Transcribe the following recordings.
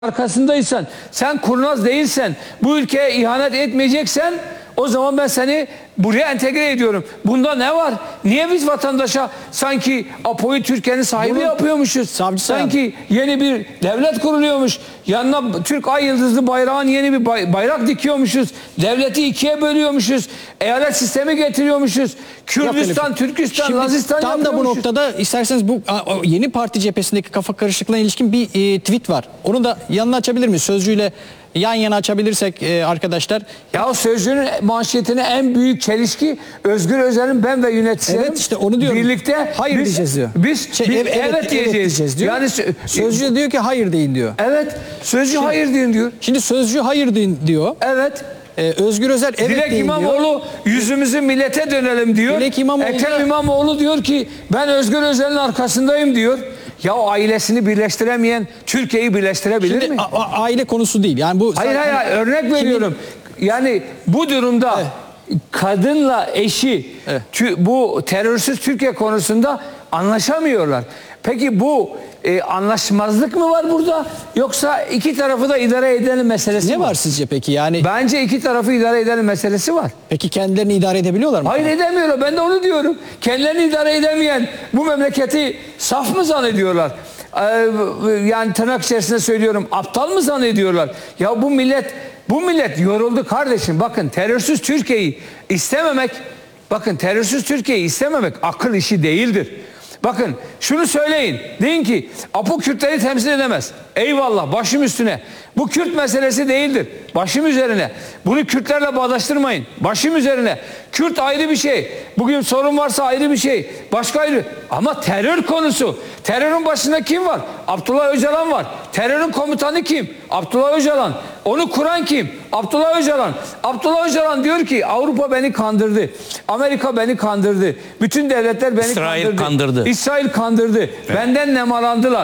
arkasındaysan, sen kurnaz değilsen, bu ülkeye ihanet etmeyeceksen, o zaman ben seni buraya entegre ediyorum. Bunda ne var? Niye biz vatandaşa sanki Apo'yu Türkiye'nin sahibi yapıyormuşuz? Sanki yeni bir devlet kuruluyormuş. Yanına Türk ay yıldızlı bayrağın yeni bir bayrak dikiyormuşuz. Devleti ikiye bölüyormuşuz. Eyalet sistemi getiriyormuşuz. Kürdistan, Türkistan, Şimdi Lazistan tam da bu noktada isterseniz bu yeni parti cephesindeki kafa karışıklığına ilişkin bir tweet var. Onu da yanına açabilir miyiz? Sözcüyle yan yana açabilirsek arkadaşlar. Ya Sözcü'nün manşetine en büyük çelişki Özgür Özel'in ben ve yöneticilerim evet, işte onu diyorum. Birlikte hayır diyeceğiz diyor. Biz evet diyeceğiz diyor. Yani Sözcü diyor ki hayır deyin diyor. Evet. Sözcü şimdi, hayır deyin diyor. Şimdi Sözcü hayır deyin diyor. Evet. Özgür Özel evet Dilek deyin İmamoğlu diyor. Yüzümüzü millete dönelim diyor. Dilek İmamoğlu Ekrem İmamoğlu diyor ki ben Özgür Özel'in arkasındayım diyor. Ya ailesini birleştiremeyen Türkiye'yi birleştirebilir mi? Aile konusu değil. Yani bu hayır örnek veriyorum. Yani bu durumda kadınla eşi bu terörsüz Türkiye konusunda anlaşamıyorlar. Peki bu anlaşmazlık mı var burada, yoksa iki tarafı da idare edelim meselesi ne var sizce peki? Yani bence iki tarafı idare edelim meselesi var. Peki kendilerini idare edebiliyorlar mı? Hayır, edemiyorlar. Ben de onu diyorum. Kendilerini idare edemeyen bu memleketi saf mı zannediyorlar? Yani tırnak içerisinde söylüyorum, aptal mı zannediyorlar? Ya bu millet yoruldu kardeşim. Bakın terörsüz Türkiye'yi istememek, akıl işi değildir. Bakın şunu söyleyin. Deyin ki Apo Kürtleri temsil edemez. Eyvallah, başım üstüne. Bu Kürt meselesi değildir. Başım üzerine. Bunu Kürtlerle bağdaştırmayın. Başım üzerine. Kürt ayrı bir şey. Bugün sorun varsa ayrı bir şey. Başka ayrı. Ama terör konusu. Terörün başında kim var? Abdullah Öcalan var. Terörün komutanı kim? Abdullah Öcalan. Onu kuran kim? Abdullah Öcalan. Abdullah Öcalan diyor ki Avrupa beni kandırdı. Amerika beni kandırdı. Bütün devletler beni kandırdı. İsrail kandırdı. Evet. Benden nemalandılar.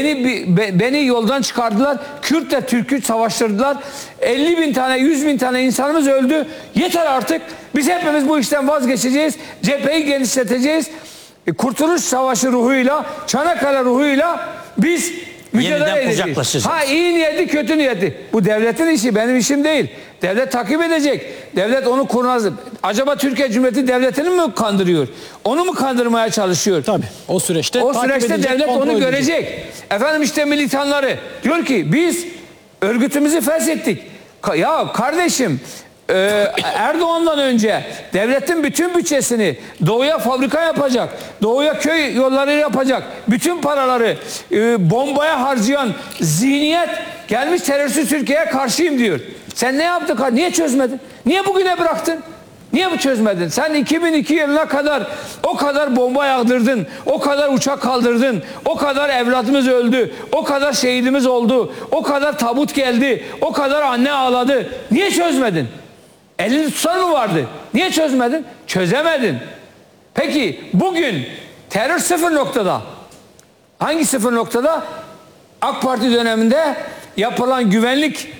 Beni yoldan çıkardılar. Kürtle Türk'ü savaştırdılar. 50 bin tane, 100 bin tane insanımız öldü. Yeter artık. Biz hepimiz bu işten vazgeçeceğiz. Cepheyi genişleteceğiz. Kurtuluş Savaşı ruhuyla, Çanakkale ruhuyla biz mücadele edeceğiz. Ha, iyi niyetli, kötü niyetli. Bu devletin işi, benim işim değil. Devlet takip edecek. Devlet onu kurnaz. Acaba Türkiye Cumhuriyeti Devleti'ni mi kandırıyor? Onu mu kandırmaya çalışıyor? Tabii. O süreçte devlet onu görecek. Efendim işte militanları diyor ki biz örgütümüzü feshettik. Ya kardeşim, Erdoğan'dan önce devletin bütün bütçesini doğuya fabrika yapacak, doğuya köy yolları yapacak, bütün paraları bombaya harcayan zihniyet gelmiş terörsüz Türkiye'ye karşıyım diyor. Sen ne yaptın? Niye çözmedin? Niye bugüne bıraktın? Niye bu çözmedin? Sen 2002 yılına kadar o kadar bomba yağdırdın, o kadar uçak kaldırdın, o kadar evladımız öldü, o kadar şehidimiz oldu, o kadar tabut geldi, o kadar anne ağladı. Niye çözmedin? Elini tutan mı vardı? Niye çözmedin? Çözemedin. Peki bugün terör sıfır noktada. Hangi sıfır noktada? AK Parti döneminde yapılan güvenlik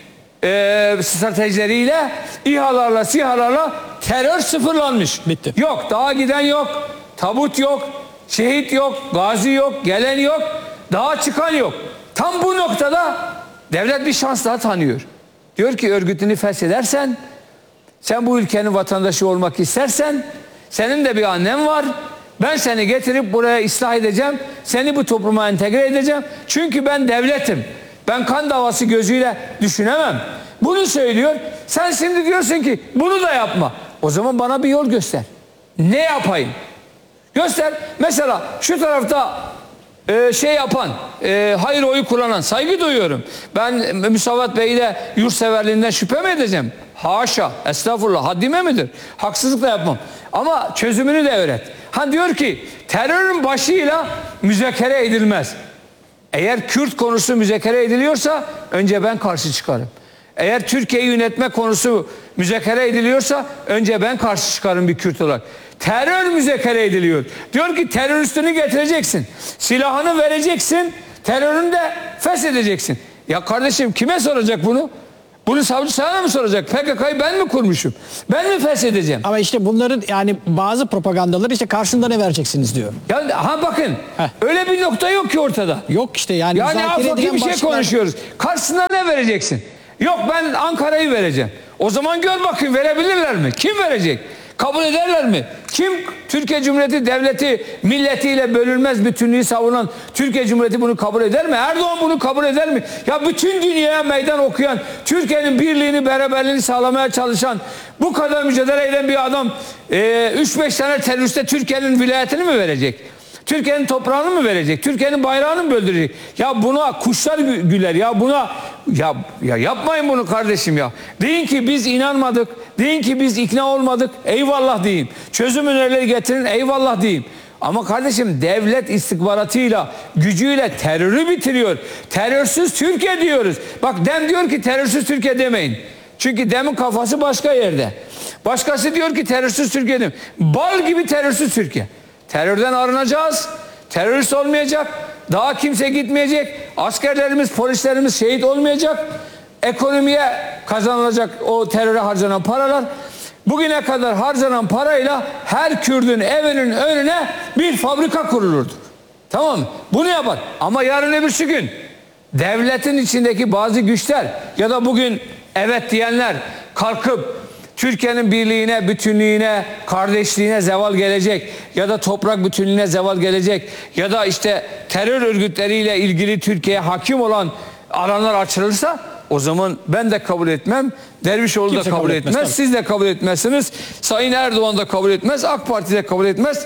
stratejileriyle, İHA'larla, SİHA'larla terör sıfırlanmış. Bitti. Yok, daha giden yok, tabut yok, şehit yok, gazi yok, gelen yok, daha çıkan yok. Tam bu noktada devlet bir şans daha tanıyor. Diyor ki örgütünü feshedersen, sen bu ülkenin vatandaşı olmak istersen, senin de bir annen var. Ben seni getirip buraya ıslah edeceğim. Seni bu topluma entegre edeceğim. Çünkü ben devletim. Ben kan davası gözüyle düşünemem. Bunu söylüyor. Sen şimdi diyorsun ki bunu da yapma. O zaman bana bir yol göster. Ne yapayım? Göster. Mesela şu tarafta yapan, hayır oyu kullanan, saygı duyuyorum. Ben Müsavat Bey'le yurtseverliğinden şüphe mi edeceğim? Haşa, estağfurullah, haddime midir? Haksızlık da yapmam. Ama çözümünü de öğret. Diyor ki terörün başıyla müzakere edilmez. Eğer Kürt konusu müzakere ediliyorsa önce ben karşı çıkarım. Eğer Türkiye'yi yönetme konusu müzakere ediliyorsa önce ben karşı çıkarım bir Kürt olarak. Terör müzakere ediliyor. Diyor ki teröristini getireceksin. Silahını vereceksin. Terörünü de feshedeceksin. Ya kardeşim kime soracak bunu? Bunu savcı sana mı soracak? PKK'yı ben mi kurmuşum? Ben mi feshedeceğim? Ama işte bunların yani bazı propagandaları işte karşında ne vereceksiniz diyor. Yani bakın öyle bir nokta yok ki ortada. Yok işte yani afaki bir şey konuşuyoruz. Karşısına ne vereceksin? Yok ben Ankara'yı vereceğim. O zaman gör bakayım verebilirler mi? Kim verecek? Kabul ederler mi? Kim Türkiye Cumhuriyeti devleti milletiyle bölünmez bütünlüğü savunan Türkiye Cumhuriyeti bunu kabul eder mi? Erdoğan bunu kabul eder mi? Ya bütün dünyaya meydan okuyan, Türkiye'nin birliğini, beraberliğini sağlamaya çalışan, bu kadar mücadele eden bir adam 3-5 tane teröriste Türkiye'nin vilayetini mi verecek? Türkiye'nin toprağını mı verecek? Türkiye'nin bayrağını mı böldürecek? Ya buna kuşlar güler ya buna ya yapmayın bunu kardeşim ya. Deyin ki biz inanmadık. Deyin ki biz ikna olmadık. Eyvallah diyeyim. Çözüm önerileri getirin. Eyvallah diyeyim. Ama kardeşim devlet istihbaratıyla, gücüyle terörü bitiriyor. Terörsüz Türkiye diyoruz. Bak Dem diyor ki terörsüz Türkiye demeyin. Çünkü Dem'in kafası başka yerde. Başkası diyor ki terörsüz Türkiye demeyin. Bal gibi terörsüz Türkiye. Terörden arınacağız. Terörist olmayacak. Daha kimse gitmeyecek. Askerlerimiz, polislerimiz şehit olmayacak. Ekonomiye kazanılacak o teröre harcanan paralar. Bugüne kadar harcanan parayla her Kürdün evinin önüne bir fabrika kurulurdu. Tamam mı? Bunu yapar. Ama yarın öbürsü gün devletin içindeki bazı güçler ya da bugün evet diyenler kalkıp Türkiye'nin birliğine, bütünlüğüne, kardeşliğine zeval gelecek ya da toprak bütünlüğüne zeval gelecek ya da işte terör örgütleriyle ilgili Türkiye'ye hakim olan alanlar açılırsa o zaman ben de kabul etmem, Dervişoğlu da kabul etmez, siz de kabul etmezsiniz, Sayın Erdoğan da kabul etmez, AK Parti de kabul etmez.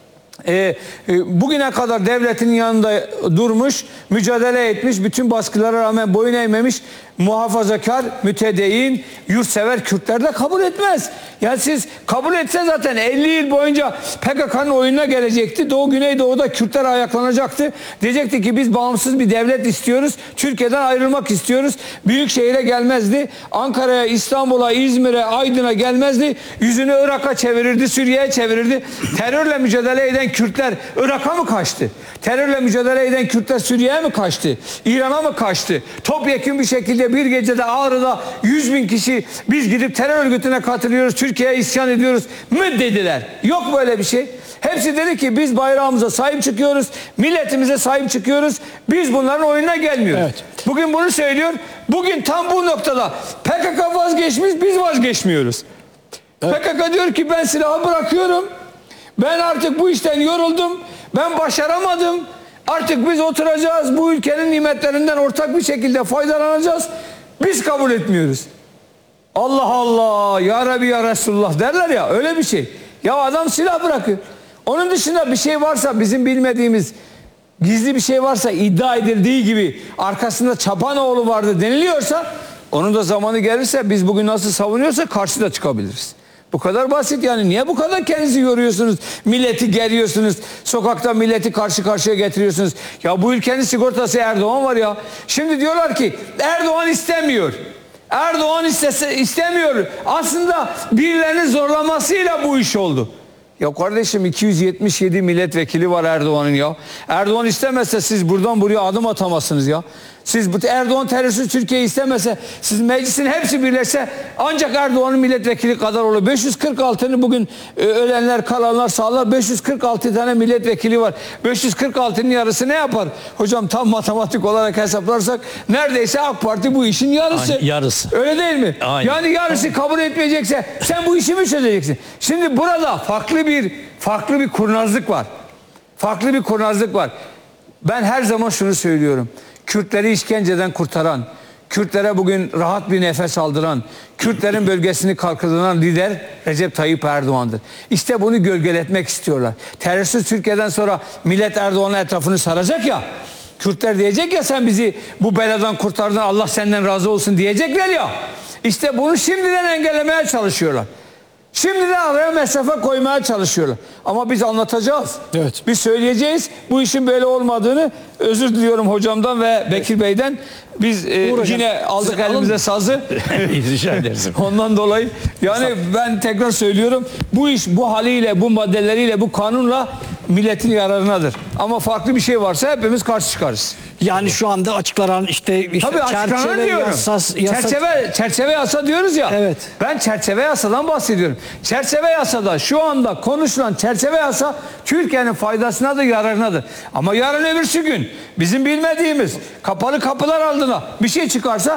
Bugüne kadar devletin yanında durmuş, mücadele etmiş, bütün baskılara rağmen boyun eğmemiş muhafazakar, mütedeyyin, yurtsever Kürtler de kabul etmez. Yani siz kabul etse zaten 50 yıl boyunca PKK'nın oyununa gelecekti. Doğu Güneydoğu'da Kürtler ayaklanacaktı. Diyecekti ki biz bağımsız bir devlet istiyoruz. Türkiye'den ayrılmak istiyoruz. Büyük şehire gelmezdi. Ankara'ya, İstanbul'a, İzmir'e, Aydın'a gelmezdi. Yüzünü Irak'a çevirirdi, Suriye'ye çevirirdi. Terörle mücadele eden Kürtler Irak'a mı kaçtı? Terörle mücadele eden Kürtler Suriye'ye mi kaçtı? İran'a mı kaçtı? Topyekun bir şekilde bir gecede Ağrı'da 100.000 kişi biz gidip terör örgütüne katılıyoruz, Türkiye'ye isyan ediyoruz mı dediler. Yok böyle bir şey. Hepsi dedi ki biz bayrağımıza sahip çıkıyoruz, milletimize sahip çıkıyoruz. Biz bunların oyununa gelmiyoruz. Evet. Bugün bunu söylüyor. Bugün tam bu noktada PKK vazgeçmiş, biz vazgeçmiyoruz. Evet. PKK diyor ki ben silahı bırakıyorum. Ben artık bu işten yoruldum. Ben başaramadım. Artık biz oturacağız. Bu ülkenin nimetlerinden ortak bir şekilde faydalanacağız. Biz kabul etmiyoruz. Allah Allah. Ya Rabbi ya Resulullah derler ya. Öyle bir şey. Ya adam silah bırakıyor. Onun dışında bir şey varsa bizim bilmediğimiz gizli bir şey varsa iddia edildiği gibi arkasında Çapanoğlu vardı deniliyorsa onun da zamanı gelirse biz bugün nasıl savunuyorsa karşıda çıkabiliriz. Bu kadar basit yani. Niye bu kadar kendinizi yoruyorsunuz? Milleti geriyorsunuz. Sokakta milleti karşı karşıya getiriyorsunuz. Ya bu ülkenin sigortası Erdoğan var ya. Şimdi diyorlar ki Erdoğan istemiyor. Erdoğan istemiyor. Aslında birilerinin zorlamasıyla bu iş oldu. Ya kardeşim 277 milletvekili var Erdoğan'ın ya. Erdoğan istemezse siz buradan buraya adım atamazsınız ya. Siz Erdoğan terörsüz Türkiye'yi istemese, siz meclisin hepsi birleşse ancak Erdoğan'ın milletvekili kadar olur. 546'nın bugün ölenler, kalanlar sağlar. 546 tane milletvekili var. 546'nın yarısı ne yapar? Hocam tam matematik olarak hesaplarsak neredeyse AK Parti bu işin yarısı. Aynen, yarısı. Öyle değil mi? Aynen. Yani yarısı kabul etmeyecekse sen bu işi mi çözeceksin? Şimdi burada farklı bir kurnazlık var. Farklı bir kurnazlık var. Ben her zaman şunu söylüyorum. Kürtleri işkenceden kurtaran, Kürtlere bugün rahat bir nefes aldıran, Kürtlerin bölgesini kalkındıran lider Recep Tayyip Erdoğan'dır. İşte bunu gölgeletmek istiyorlar. Terörsüz Türkiye'den sonra millet Erdoğan'ın etrafını saracak ya, Kürtler diyecek ya sen bizi bu beladan kurtardın, Allah senden razı olsun diyecekler ya. İşte bunu şimdiden engellemeye çalışıyorlar. Şimdiden araya mesafe koymaya çalışıyorlar. Ama biz anlatacağız. Evet. Biz söyleyeceğiz. Bu işin böyle olmadığını. Özür diliyorum hocamdan ve Bekir Bey'den. Biz yine aldık elimize sazı. Rica ederiz. Ondan dolayı yani ben tekrar söylüyorum. Bu iş bu haliyle, bu maddeleriyle, bu kanunla milletin yararınadır. Ama farklı bir şey varsa hepimiz karşı çıkarız. Yani şu anda açıklanan işte Tabii açıklanan çerçeve diyorum. Çerçeve yasa diyoruz ya. Evet. Ben çerçeve yasadan bahsediyorum. Çerçeve yasada şu anda konuşulan çerçeve yasa Türkiye'nin faydasınadır, yararınadır. Ama yarın öbürsü gün bizim bilmediğimiz kapalı kapılar ardına bir şey çıkarsa